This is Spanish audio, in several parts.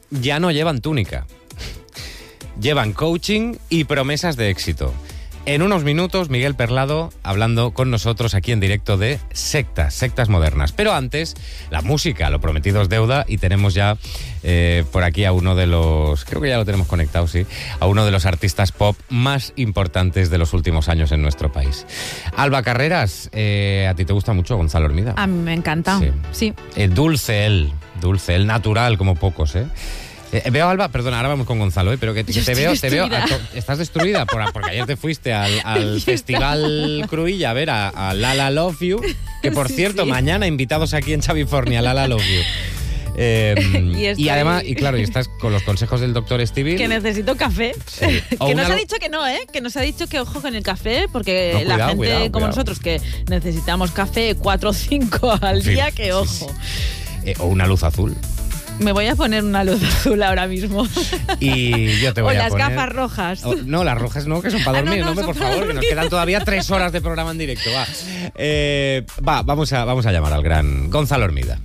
ya no llevan túnica. Llevan coaching y promesas de éxito. En unos minutos, Miguel Perlado hablando con nosotros aquí en directo de sectas modernas. Pero antes, la música, lo prometido es deuda, y tenemos ya por aquí a uno de los, creo que ya lo tenemos conectado, sí, a uno de los artistas pop más importantes de los últimos años en nuestro país. Alba Carreras, ¿a ti te gusta mucho Gonzalo Hermida? A mí me encanta, sí. Dulce él, natural como pocos, ¿eh? Veo a Alba, perdona, ahora vamos con Gonzalo, pero que te veo, estás destruida porque ayer te fuiste al Festival Cruïlla a ver a Lala Love You, que por cierto, mañana invitados aquí en Chavifornia, Lala Love You. Y además, y estás con los consejos del doctor Stevie. Que necesito café. Sí. Que nos ha dicho que no, que nos ha dicho que ojo con el café, porque la gente como nosotros que necesitamos café 4 o 5 al día, que ojo. O una luz azul. Me voy a poner una luz azul ahora mismo. Y yo te voy a poner... O las gafas rojas. No, las rojas no, que son para dormir. No, por favor, que nos quedan todavía 3 horas de programa en directo. Vamos a llamar al gran Gonzalo Hermida.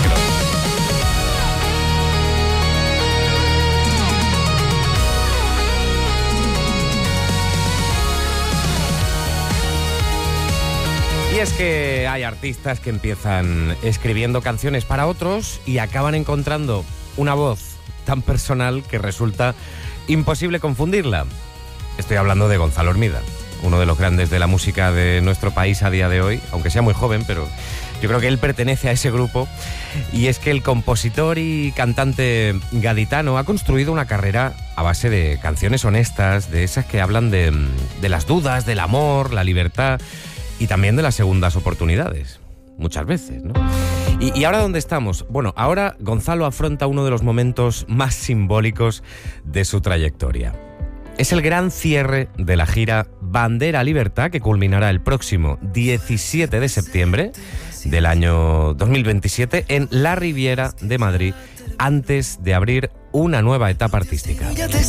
Y es que hay artistas que empiezan escribiendo canciones para otros y acaban encontrando una voz tan personal que resulta imposible confundirla. Estoy hablando de Gonzalo Hermida, uno de los grandes de la música de nuestro país a día de hoy, aunque sea muy joven, pero yo creo que él pertenece a ese grupo. Y es que el compositor y cantante gaditano ha construido una carrera a base de canciones honestas, de esas que hablan de las dudas, del amor, la libertad y también de las segundas oportunidades, muchas veces, ¿no? ¿Y ahora dónde estamos? Bueno, ahora Gonzalo afronta uno de los momentos más simbólicos de su trayectoria. Es el gran cierre de la gira Bandera Libertad, que culminará el próximo 17 de septiembre del año 2027 en La Riviera de Madrid, antes de abrir una nueva etapa artística.